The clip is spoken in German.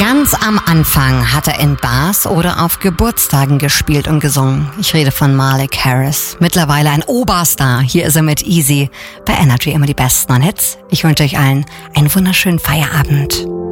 Ganz am Anfang hat er in Bars oder auf Geburtstagen gespielt und gesungen. Ich rede von Malik Harris. Mittlerweile ein Oberstar. Hier ist er mit Easy. Bei Energy immer die besten Hits. Ich wünsche euch allen einen wunderschönen Feierabend.